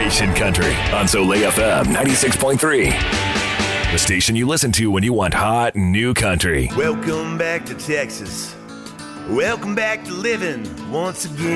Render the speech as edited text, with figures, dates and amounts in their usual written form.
Nation Country on Soleil FM 96.3. The station you listen to when you want hot new country. Welcome back to Texas. Welcome back to living once again.